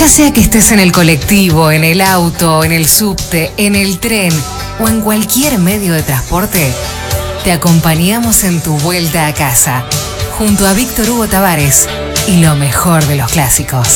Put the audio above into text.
Ya sea que estés en el colectivo, en el auto, en el subte, en el tren o en cualquier medio de transporte, te acompañamos en tu vuelta a casa, junto a Víctor Hugo Tavares y lo mejor de los clásicos.